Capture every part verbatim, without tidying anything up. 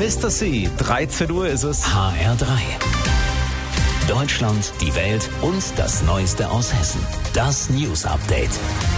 Mister C, dreizehn Uhr ist es. H R drei. Deutschland, die Welt und das Neueste aus Hessen. Das News Update.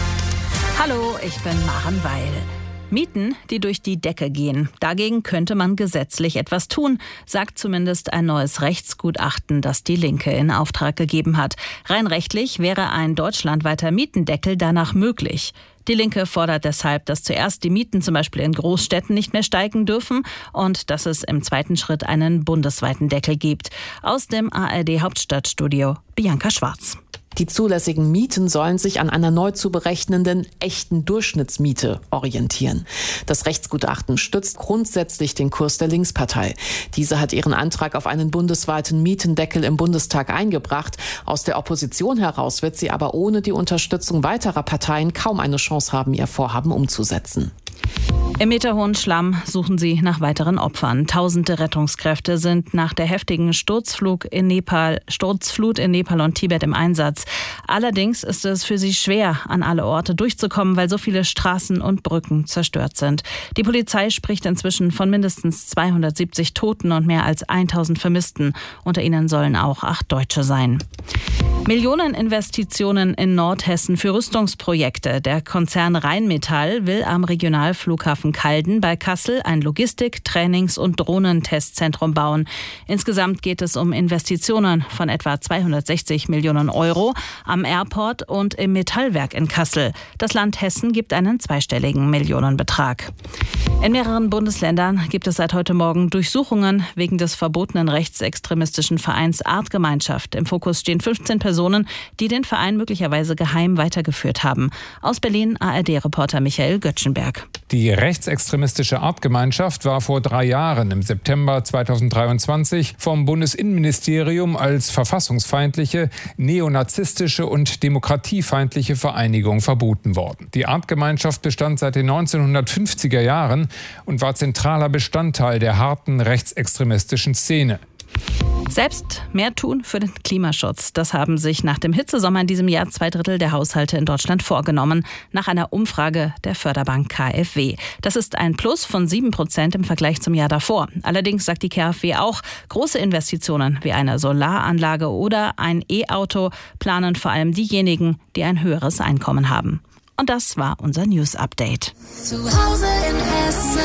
Hallo, ich bin Maren Weil. Mieten, die durch die Decke gehen. Dagegen könnte man gesetzlich etwas tun, sagt zumindest ein neues Rechtsgutachten, das die Linke in Auftrag gegeben hat. Rein rechtlich wäre ein deutschlandweiter Mietendeckel danach möglich. Die Linke fordert deshalb, dass zuerst die Mieten zum Beispiel in Großstädten nicht mehr steigen dürfen und dass es im zweiten Schritt einen bundesweiten Deckel gibt. Aus dem A R D-Hauptstadtstudio Bianca Schwarz. Die zulässigen Mieten sollen sich an einer neu zu berechnenden echten Durchschnittsmiete orientieren. Das Rechtsgutachten stützt grundsätzlich den Kurs der Linkspartei. Diese hat ihren Antrag auf einen bundesweiten Mietendeckel im Bundestag eingebracht. Aus der Opposition heraus wird sie aber ohne die Unterstützung weiterer Parteien kaum eine Chance haben, ihr Vorhaben umzusetzen. Im meterhohen Schlamm suchen sie nach weiteren Opfern. Tausende Rettungskräfte sind nach der heftigen Sturzflug in Nepal, Sturzflut in Nepal und Tibet im Einsatz. Allerdings ist es für sie schwer, an alle Orte durchzukommen, weil so viele Straßen und Brücken zerstört sind. Die Polizei spricht inzwischen von mindestens zweihundertsiebzig Toten und mehr als tausend Vermissten. Unter ihnen sollen auch acht Deutsche sein. Millioneninvestitionen in Nordhessen für Rüstungsprojekte. Der Konzern Rheinmetall will am Regionalflughafen Calden bei Kassel ein Logistik-, Trainings- und Drohnentestzentrum bauen. Insgesamt geht es um Investitionen von etwa zweihundertsechzig Millionen Euro am Airport und im Metallwerk in Kassel. Das Land Hessen gibt einen zweistelligen Millionenbetrag. In mehreren Bundesländern gibt es seit heute Morgen Durchsuchungen wegen des verbotenen rechtsextremistischen Vereins Artgemeinschaft. Im Fokus stehen fünfzehn Personen, die den Verein möglicherweise geheim weitergeführt haben. Aus Berlin A R D-Reporter Michael Göttschenberg. Die rechtsextremistische Artgemeinschaft war vor drei Jahren im September zweitausenddreiundzwanzig vom Bundesinnenministerium als verfassungsfeindliche, neonazistische und demokratiefeindliche Vereinigung verboten worden. Die Artgemeinschaft bestand seit den neunzehnhundertfünfziger Jahren und war zentraler Bestandteil der harten rechtsextremistischen Szene. Selbst mehr tun für den Klimaschutz. Das haben sich nach dem Hitzesommer in diesem Jahr zwei Drittel der Haushalte in Deutschland vorgenommen, nach einer Umfrage der Förderbank K f W. Das ist ein Plus von sieben Prozent im Vergleich zum Jahr davor. Allerdings sagt die K f W auch, große Investitionen wie eine Solaranlage oder ein E-Auto planen vor allem diejenigen, die ein höheres Einkommen haben. Und das war unser News Update. Zu Hause in Hessen.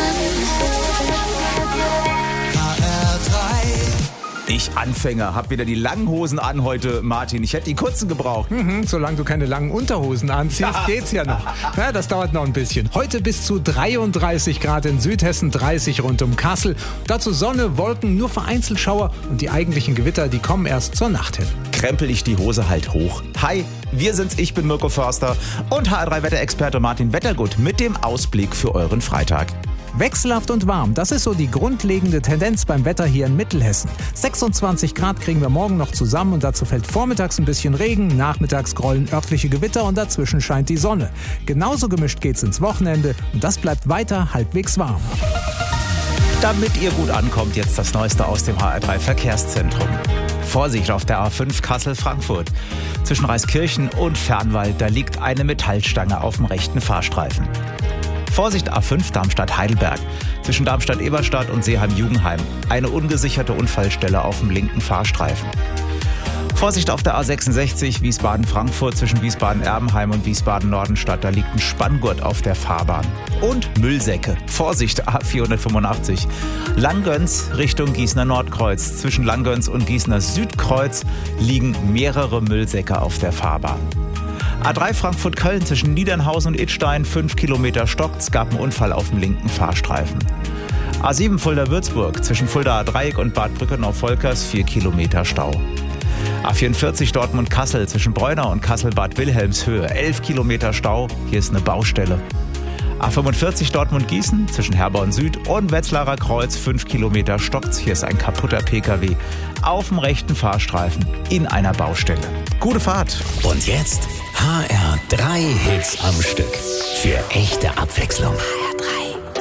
Ich Anfänger, hab wieder die langen Hosen an heute, Martin. Ich hätte die kurzen gebraucht. Mhm, solange du keine langen Unterhosen anziehst, geht's ja noch. Ja, das dauert noch ein bisschen. Heute bis zu dreiunddreißig Grad in Südhessen, dreißig rund um Kassel. Dazu Sonne, Wolken, nur vereinzelt Schauer und die eigentlichen Gewitter, die kommen erst zur Nacht hin. Krempel ich die Hose halt hoch. Hi, wir sind's, ich bin Mirko Förster und H R drei Wetterexperte Martin Wettergut mit dem Ausblick für euren Freitag. Wechselhaft und warm, das ist so die grundlegende Tendenz beim Wetter hier in Mittelhessen. sechsundzwanzig Grad kriegen wir morgen noch zusammen und dazu fällt vormittags ein bisschen Regen, nachmittags grollen örtliche Gewitter und dazwischen scheint die Sonne. Genauso gemischt geht's ins Wochenende und das bleibt weiter halbwegs warm. Damit ihr gut ankommt, jetzt das Neueste aus dem H R drei Verkehrszentrum. Vorsicht auf der A fünf Kassel-Frankfurt. Zwischen Reiskirchen und Fernwald, da liegt eine Metallstange auf dem rechten Fahrstreifen. Vorsicht A fünf Darmstadt-Heidelberg. Zwischen Darmstadt-Eberstadt und Seeheim-Jugenheim. Eine ungesicherte Unfallstelle auf dem linken Fahrstreifen. Vorsicht auf der A sechsundsechzig Wiesbaden-Frankfurt zwischen Wiesbaden-Erbenheim und Wiesbaden-Nordenstadt. Da liegt ein Spanngurt auf der Fahrbahn. Und Müllsäcke. Vorsicht A vierhundertfünfundachtzig Langgöns Richtung Gießener Nordkreuz. Zwischen Langgöns und Gießener Südkreuz liegen mehrere Müllsäcke auf der Fahrbahn. A drei Frankfurt-Köln zwischen Niedernhausen und Idstein, fünf Kilometer stockt. Es gab einen Unfall auf dem linken Fahrstreifen. A sieben Fulda-Würzburg zwischen Fuldaer Dreieck und Bad Brückenau-Volkers, vier Kilometer Stau. A vierundvierzig Dortmund-Kassel zwischen Breunau und Kassel-Bad Wilhelmshöhe, elf Kilometer Stau. Hier ist eine Baustelle. A fünfundvierzig Dortmund-Gießen zwischen Herborn Süd und Wetzlarer Kreuz, fünf Kilometer stockt. Hier ist ein kaputter P K W auf dem rechten Fahrstreifen in einer Baustelle. Gute Fahrt. Und jetzt H R drei Hits am Stück. Für echte Abwechslung.